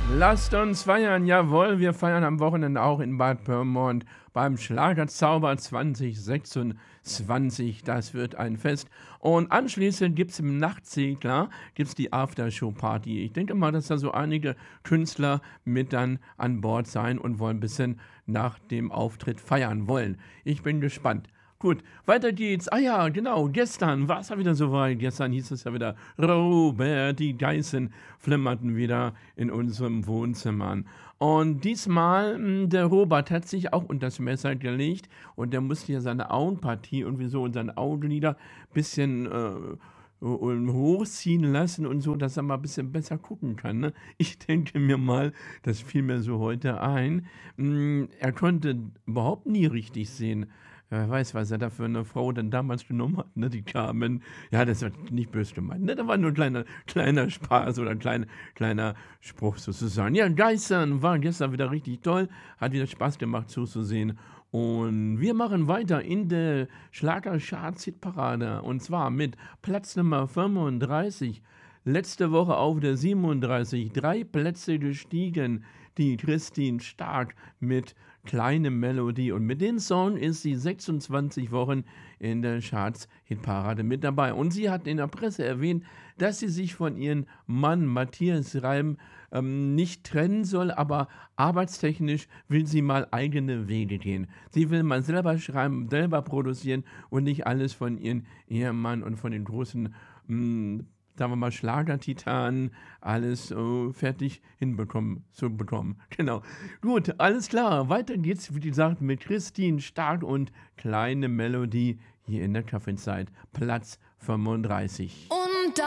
Lasst uns feiern, jawohl, wir feiern am Wochenende auch in Bad Pyrmont beim Schlagerzauber 2026. Das wird ein Fest. Und anschließend gibt es im Nachtsegler gibt's die Aftershow-Party. Ich denke mal, dass da so einige Künstler mit dann an Bord sein und wollen ein bisschen nach dem Auftritt feiern wollen. Ich bin gespannt. Gut, weiter geht's. Ah ja, genau, gestern war es ja wieder soweit. Gestern hieß es ja wieder, Robert, die Geißen flimmerten wieder in unserem Wohnzimmer. Und diesmal, der Robert hat sich auch unter das Messer gelegt und der musste ja seine Augenpartie irgendwie so und seine Augenlider ein bisschen hochziehen lassen und so, dass er mal ein bisschen besser gucken kann. Ne? Ich denke mir mal, das fiel mir so heute ein, er konnte überhaupt nie richtig sehen. Wer weiß, was er da für eine Frau denn damals genommen hat, ne, die Carmen. Ja, das war nicht böse gemeint, ne? Das war nur ein kleiner Spaß oder ein kleiner Spruch sozusagen. Ja, Geistern war gestern wieder richtig toll, hat wieder Spaß gemacht zuzusehen. Und wir machen weiter in der Schlager-Charts-Hitparade. Und zwar mit Platz Nummer 35. Letzte Woche auf der 37. 3 Plätze gestiegen. Die Christine Stark mit Kleine Melodie. Und mit dem Song ist sie 26 Wochen in der Charts-Hitparade mit dabei. Und sie hat in der Presse erwähnt, dass sie sich von ihrem Mann Matthias Reim nicht trennen soll, aber arbeitstechnisch will sie mal eigene Wege gehen. Sie will mal selber schreiben, selber produzieren und nicht alles von ihrem Ehemann und von den großen, sagen wir mal, Schlagertitanen alles fertig zu bekommen. Genau. Gut, alles klar. Weiter geht's, wie gesagt, mit Christine Stark und Kleine Melodie hier in der Kaffeezeit. Platz 35. Und